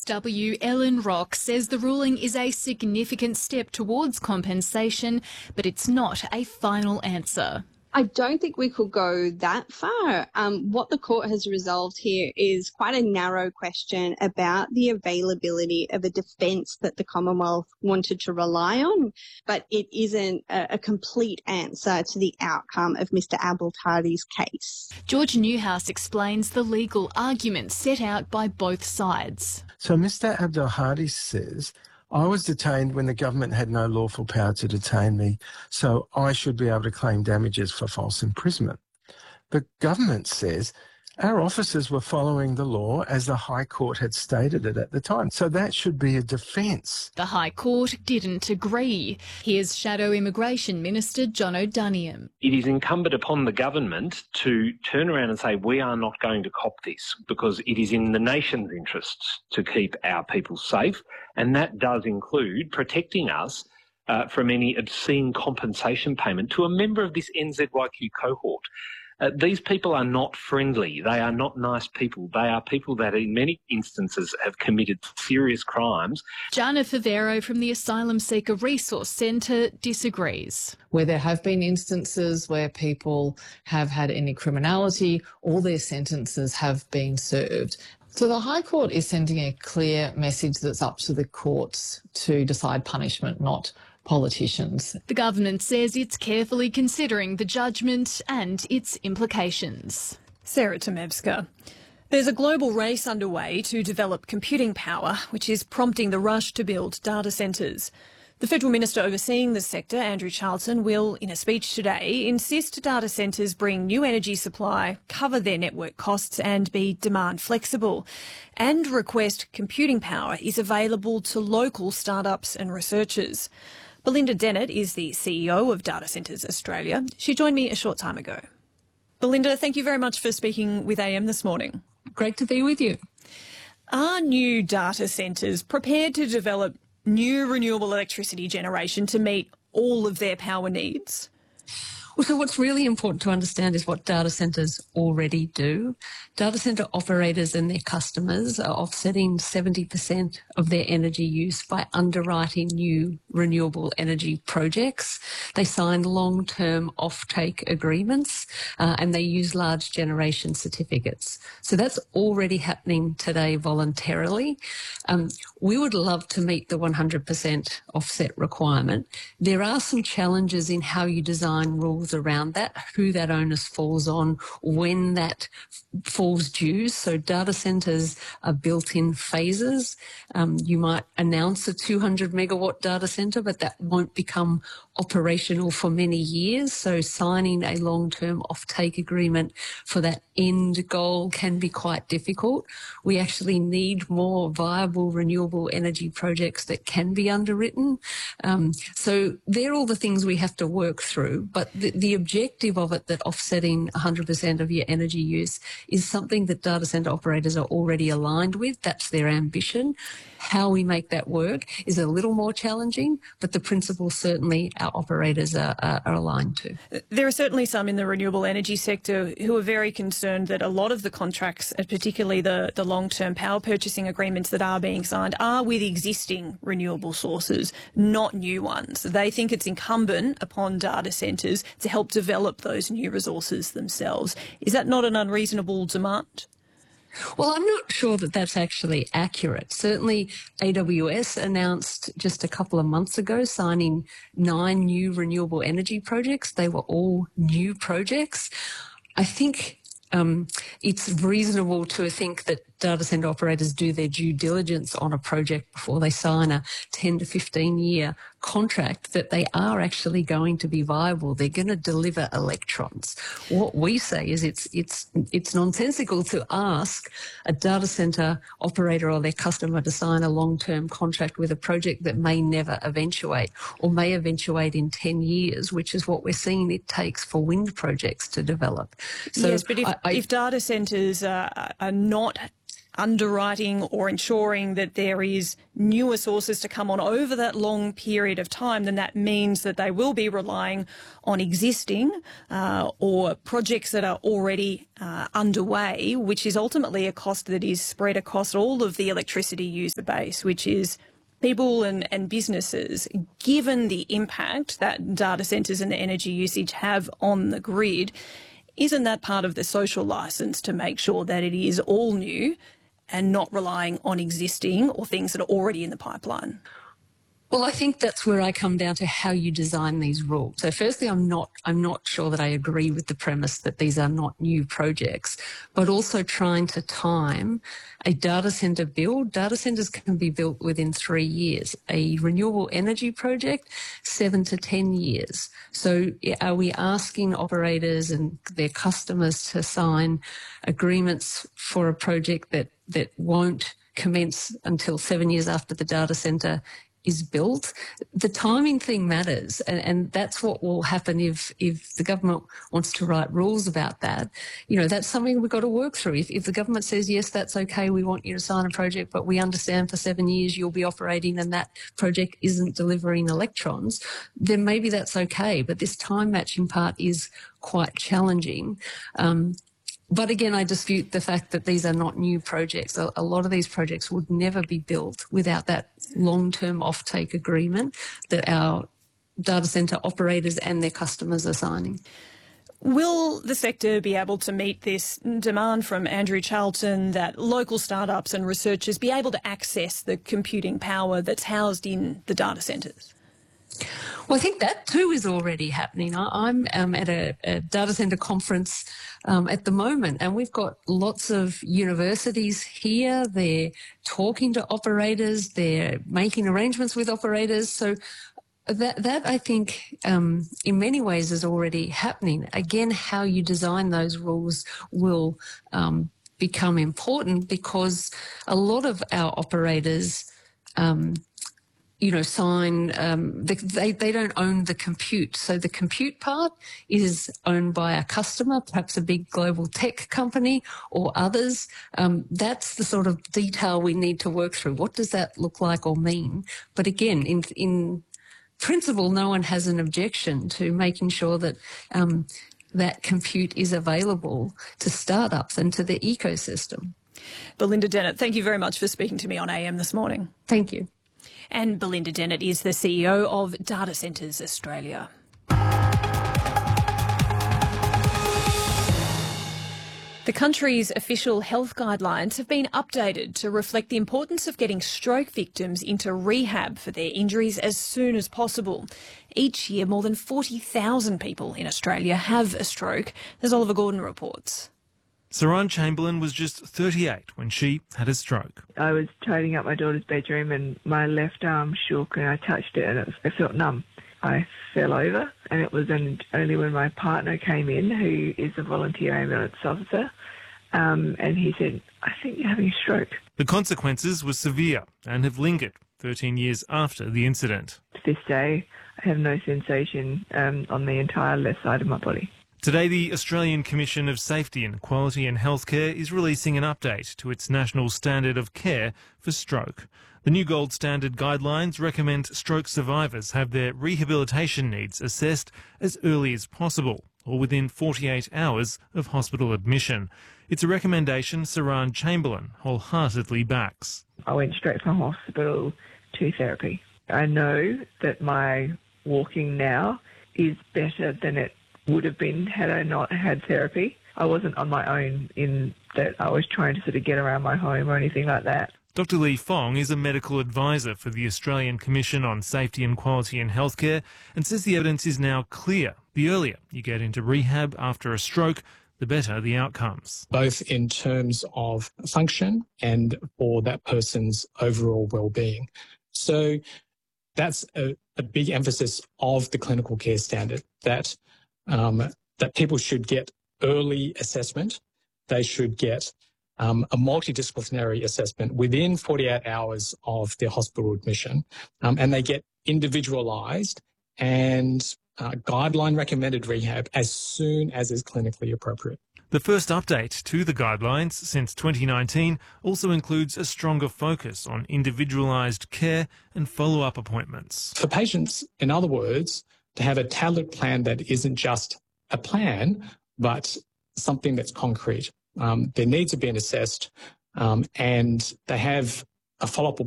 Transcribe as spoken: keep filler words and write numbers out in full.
W, Ellen Rock, says the ruling is a significant step towards compensation, but it's not a final answer. I don't think we could go that far. Um, what the court has resolved here is quite a narrow question about the availability of a defence that the Commonwealth wanted to rely on, but it isn't a, a complete answer to the outcome of Mister Abdulhadi's case. George Newhouse explains the legal arguments set out by both sides. So Mister Abdulhadi says, I was detained when the government had no lawful power to detain me, so I should be able to claim damages for false imprisonment. The government says our officers were following the law as the High Court had stated it at the time, so that should be a defence. The High Court didn't agree. Here's Shadow Immigration Minister John O'Doniam. It is incumbent upon the government to turn around and say we are not going to cop this because it is in the nation's interests to keep our people safe, and that does include protecting us uh, from any obscene compensation payment to a member of this N Z Y Q cohort. Uh, these people are not friendly. They are not nice people. They are people that in many instances have committed serious crimes. Jana Favero from the Asylum Seeker Resource Centre disagrees. Where there have been instances where people have had any criminality, all their sentences have been served. So the High Court is sending a clear message that's up to the courts to decide punishment, not politicians. The government says it's carefully considering the judgment and its implications. Sarah Tomevska. There's a global race underway to develop computing power, which is prompting the rush to build data centres. The Federal Minister overseeing the sector, Andrew Charlton, will, in a speech today, insist data centres bring new energy supply, cover their network costs and be demand flexible, and request computing power is available to local startups and researchers. Belinda Dennett is the C E O of Data Centres Australia. She joined me a short time ago. Belinda, thank you very much for speaking with A M this morning. Great to be with you. Are new data centres prepared to develop new renewable electricity generation to meet all of their power needs? Well, so what's really important to understand is what data centres already do. Data centre operators and their customers are offsetting seventy percent of their energy use by underwriting new renewable energy projects. They sign long-term offtake agreements uh, and they use large generation certificates. So that's already happening today voluntarily. Um, we would love to meet the one hundred percent offset requirement. There are some challenges in how you design rules around that, who that onus falls on, when that falls due. So data centres are built in phases. Um, you might announce a two hundred megawatt data centre, but that won't become operational for many years. So signing a long-term offtake agreement for that end goal can be quite difficult. We actually need more viable renewable energy projects that can be underwritten. Um, so they're all the things we have to work through. But the, the objective of it, that offsetting one hundred percent of your energy use, is something that data centre operators are already aligned with. That's their ambition. How we make that work is a little more challenging, but the principle certainly our operators are, are, are aligned to. There are certainly some in the renewable energy sector who are very concerned that a lot of the contracts, and particularly the, the long-term power purchasing agreements that are being signed, are with existing renewable sources, not new ones. They think it's incumbent upon data centres to help develop those new resources themselves. Is that not an unreasonable demand? Well, I'm not sure that that's actually accurate. Certainly, A W S announced just a couple of months ago signing nine new renewable energy projects. They were all new projects. I think um, it's reasonable to think that data centre operators do their due diligence on a project before they sign a ten to fifteen year contract, that they are actually going to be viable. They're going to deliver electrons. What we say is it's it's it's nonsensical to ask a data centre operator or their customer to sign a long-term contract with a project that may never eventuate or may eventuate in ten years, which is what we're seeing it takes for wind projects to develop. So yes, but if, I, I, if data centres uh, are not underwriting or ensuring that there is newer sources to come on over that long period of time, then that means that they will be relying on existing uh, or projects that are already uh, underway, which is ultimately a cost that is spread across all of the electricity user base, which is people and, and businesses. Given the impact that data centres and the energy usage have on the grid, isn't that part of the social licence to make sure that it is all new and not relying on existing or things that are already in the pipeline? Well, I think that's where I come down to how you design these rules. So firstly, I'm not, I'm not sure that I agree with the premise that these are not new projects, but also trying to time a data centre build. Data centres can be built within three years. A renewable energy project, seven to ten years. So are we asking operators and their customers to sign agreements for a project that, that won't commence until seven years after the data centre is built? The timing thing matters, and, and that's what will happen if if the government wants to write rules about that. You know, that's something we've got to work through. If, if the government says, yes, that's okay, we want you to sign a project, but we understand for seven years you'll be operating and that project isn't delivering electrons, then maybe that's okay. But this time matching part is quite challenging. Um, But again, I dispute the fact that these are not new projects. A, a lot of these projects would never be built without that long-term offtake agreement that our data centre operators and their customers are signing. Will the sector be able to meet this demand from Andrew Charlton that local startups and researchers be able to access the computing power that's housed in the data centres? Well, I think that too is already happening. I, I'm um, at a, a data centre conference um, at the moment, and we've got lots of universities here. They're talking to operators. They're making arrangements with operators. So that, that I think, um, in many ways is already happening. Again, how you design those rules will um, become important, because a lot of our operators um, you know, sign, um, they, they don't own the compute. So the compute part is owned by a customer, perhaps a big global tech company or others. Um, that's the sort of detail we need to work through. What does that look like or mean? But again, in, in principle, no one has an objection to making sure that, um, that compute is available to startups and to the ecosystem. Belinda Dennett, thank you very much for speaking to me on A M this morning. Thank you. And Belinda Dennett is the C E O of Data Centres Australia. The country's official health guidelines have been updated to reflect the importance of getting stroke victims into rehab for their injuries as soon as possible. Each year, more than forty thousand people in Australia have a stroke, as Oliver Gordon reports. Saran Chamberlain was just thirty-eight when she had a stroke. I was tidying up my daughter's bedroom and my left arm shook and I touched it and it, was, it felt numb. I fell over, and it was only when my partner came in, who is a volunteer ambulance officer, um, and he said, I think you're having a stroke. The consequences were severe and have lingered thirteen years after the incident. To this day, I have no sensation um, on the entire left side of my body. Today, the Australian Commission of Safety and Quality in Healthcare is releasing an update to its national standard of care for stroke. The new gold standard guidelines recommend stroke survivors have their rehabilitation needs assessed as early as possible, or within forty-eight hours of hospital admission. It's a recommendation Saran Chamberlain wholeheartedly backs. I went straight from hospital to therapy. I know that my walking now is better than it would have been had I not had therapy. I wasn't on my own in that I was trying to sort of get around my home or anything like that. Doctor Lee Fong is a medical advisor for the Australian Commission on Safety and Quality in Healthcare and says the evidence is now clear. The earlier you get into rehab after a stroke, the better the outcomes. Both in terms of function and for that person's overall well-being. So that's a, a big emphasis of the clinical care standard, that Um, that people should get early assessment. They should get um, a multidisciplinary assessment within forty-eight hours of their hospital admission, um, and they get individualised and uh, guideline recommended rehab as soon as is clinically appropriate. The first update to the guidelines since twenty nineteen also includes a stronger focus on individualised care and follow-up appointments. For patients, in other words, to have a tailored plan that isn't just a plan, but something that's concrete. Um, their needs are being assessed um, and they have a follow-up